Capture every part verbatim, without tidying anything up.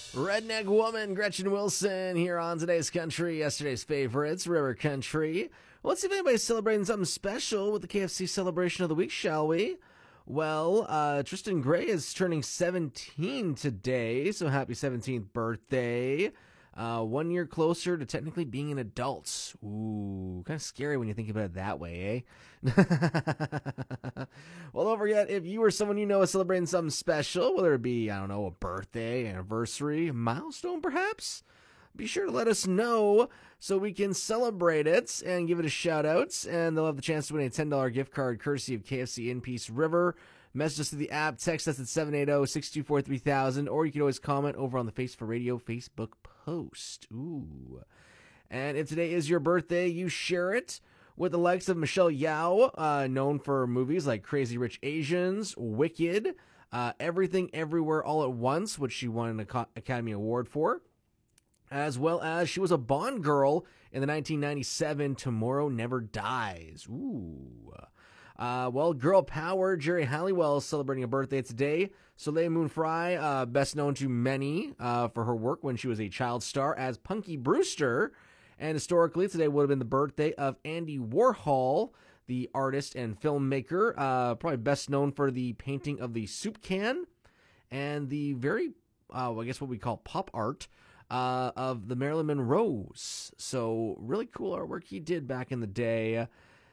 Redneck Woman, Gretchen Wilson, here on today's country, yesterday's favorites, River Country. Well, let's see if anybody's celebrating something special with the K F C celebration of the week, shall we? Well, uh, Tristan Gray is turning seventeen today, so happy seventeenth birthday. Uh, one year closer to technically being an adult. Ooh, kind of scary when you think about it that way, eh? Well, don't forget, if you or someone you know is celebrating something special, whether it be, I don't know, a birthday, anniversary, milestone perhaps, be sure to let us know so we can celebrate it and give it a shout out, and they'll have the chance to win a ten dollars gift card courtesy of K F C in Peace River. Message us through the app, text us at seven eight zero, six two four, three thousand, or you can always comment over on the Face for Radio Facebook post. Ooh. And if today is your birthday, you share it with the likes of Michelle Yeoh, uh, known for movies like Crazy Rich Asians, Wicked, uh, Everything Everywhere All at Once, which she won an Academy Award for, as well as she was a Bond girl in the nineteen ninety-seven Tomorrow Never Dies. Ooh. Uh, well, girl power, Jerry Halliwell is celebrating a birthday today. Soleil Moon Frye, uh, best known to many uh, for her work when she was a child star as Punky Brewster. And historically, today would have been the birthday of Andy Warhol, the artist and filmmaker, uh, probably best known for the painting of the soup can and the very, uh, well, I guess what we call pop art uh, of the Marilyn Monroes. So really cool artwork he did back in the day.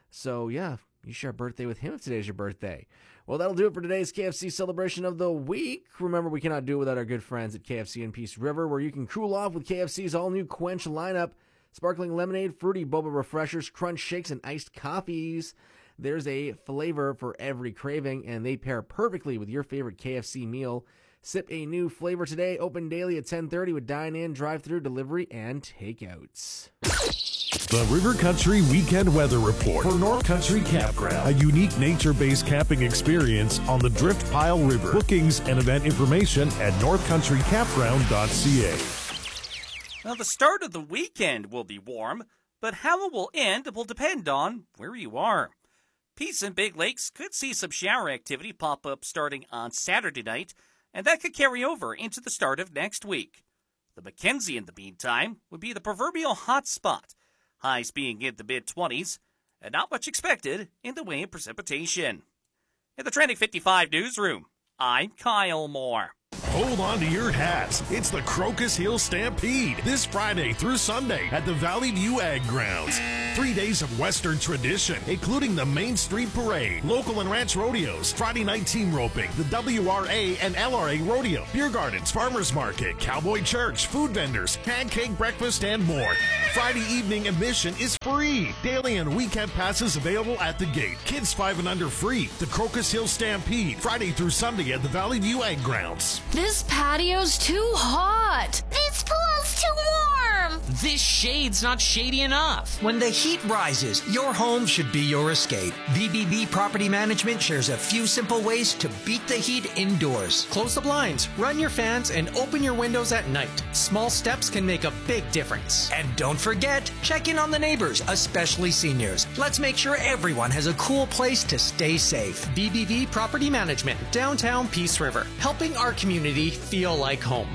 So yeah, you share a birthday with him if today's your birthday. Well, that'll do it for today's K F C celebration of the week. Remember, we cannot do it without our good friends at K F C in Peace River, where you can cool off with K F C's all-new Quench lineup. Sparkling lemonade, fruity boba refreshers, crunch shakes, and iced coffees. There's a flavor for every craving, and they pair perfectly with your favorite K F C meal. Sip a new flavor today, open daily at ten thirty with dine-in, drive-thru, delivery, and takeouts. The River Country Weekend Weather Report for North Country Campground, a unique nature-based camping experience on the Drift Pile River. Bookings and event information at north country campground dot c a. Now, the start of the weekend will be warm, but how it will end will depend on where you are. Peace and Big Lakes could see some shower activity pop up starting on Saturday night, and that could carry over into the start of next week. The Mackenzie, in the meantime, would be the proverbial hot spot, highs being in the mid-twenties, and not much expected in the way of precipitation. In the Trending fifty-five newsroom, I'm Kyle Moore. Hold on to your hats. It's the Crocus Hill Stampede this Friday through Sunday at the Valley View Ag Grounds. Three days of Western tradition, including the Main Street Parade, local and ranch rodeos, Friday night team roping, the W R A and L R A rodeo, beer gardens, farmers market, cowboy church, food vendors, pancake breakfast, and more. Friday evening admission is free. Daily and weekend passes available at the gate. Kids five and under free. The Crocus Hill Stampede, Friday through Sunday at the Valley View Ag Grounds. This patio's too hot. This pool's too warm. This shade's not shady enough. When the heat rises, your home should be your escape. B B B Property Management shares a few simple ways to beat the heat indoors. Close the blinds, run your fans, and open your windows at night. Small steps can make a big difference. And don't forget, check in on the neighbors, especially seniors. Let's make sure everyone has a cool place to stay safe. B B B Property Management, downtown Peace River, helping our community feel like home.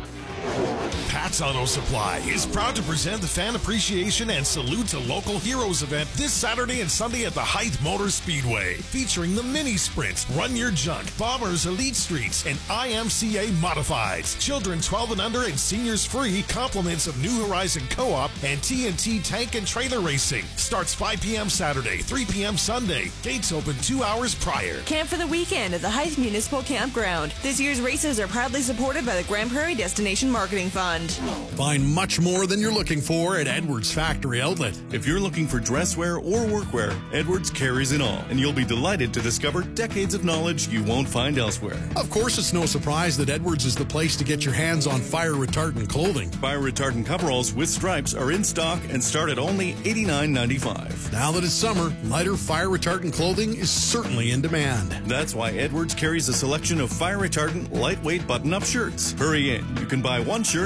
Pat's Auto Supply is proud to present the Fan Appreciation and Salute to Local Heroes event this Saturday and Sunday at the Hythe Motor Speedway, featuring the Mini Sprints, Run Your Junk, Bombers Elite Streets, and I M C A Modifieds. Children twelve and under and seniors free, compliments of New Horizon Co-op and T N T Tank and Trailer Racing. Starts five p.m. Saturday, three p.m. Sunday. Gates open two hours prior. Camp for the weekend at the Hythe Municipal Campground. This year's races are proudly supported by the Grand Prairie Destination Marketing Fund. Find much more than you're looking for at Edwards Factory Outlet. If you're looking for dress wear or workwear, Edwards carries it all, and you'll be delighted to discover decades of knowledge you won't find elsewhere. Of course, it's no surprise that Edwards is the place to get your hands on fire-retardant clothing. Fire-retardant coveralls with stripes are in stock and start at only eighty-nine ninety-five. Now that it's summer, lighter fire-retardant clothing is certainly in demand. That's why Edwards carries a selection of fire-retardant, lightweight button-up shirts. Hurry in. You can buy one shirt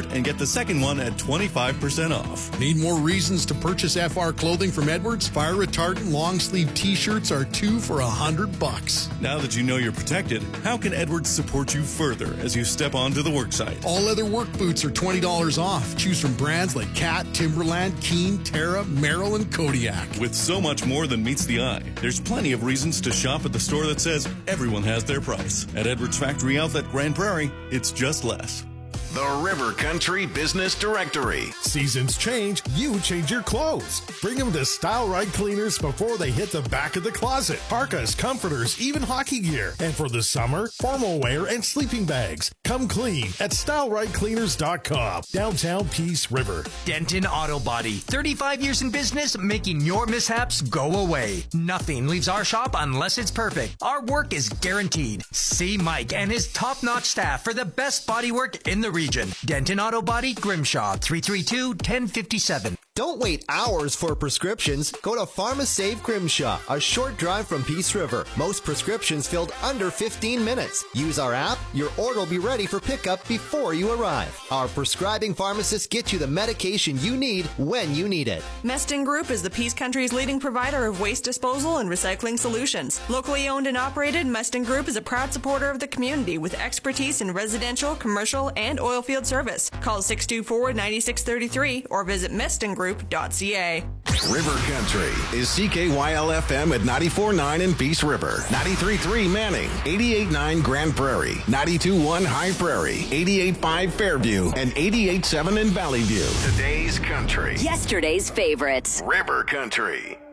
shirt and get the second one at twenty-five percent off. Need more reasons to purchase F R clothing from Edwards? Fire retardant long sleeve t-shirts are two for a hundred bucks. Now that you know you're protected, how can Edwards support you further as you step onto the worksite? All leather work boots are twenty dollars off. Choose from brands like Cat, Timberland, Keen, Terra, Merrill, and Kodiak. With so much more than meets the eye, there's plenty of reasons to shop at the store that says everyone has their price. At Edwards Factory Outlet Grand Prairie, it's just less. The River Country Business Directory. Seasons change, you change your clothes. Bring them to Style Right Cleaners before they hit the back of the closet. Parkas, comforters, even hockey gear. And for the summer, formal wear and sleeping bags. Come clean at style right cleaners dot com. Downtown Peace River. Denton Auto Body. thirty-five years in business, making your mishaps go away. Nothing leaves our shop unless it's perfect. Our work is guaranteed. See Mike and his top-notch staff for the best body work in the region. Denton Auto Body, Grimshaw, three three two, one zero five seven. Don't wait hours for prescriptions. Go to PharmaSave Grimshaw, a short drive from Peace River. Most prescriptions filled under fifteen minutes. Use our app. Your order will be ready for pickup before you arrive. Our prescribing pharmacists get you the medication you need when you need it. Meston Group is the Peace Country's leading provider of waste disposal and recycling solutions. Locally owned and operated, Meston Group is a proud supporter of the community with expertise in residential, commercial, and oil field service. Call six two four, nine six three three or visit meston group dot c a. River Country is C K Y L F M at ninety-four point nine in Peace River, ninety-three point three Manning, eighty-eight point nine Grand Prairie, ninety-two point one High Prairie, eighty-eight point five Fairview, and eighty-eight point seven in Valley View. Today's country. Yesterday's favorites. River Country.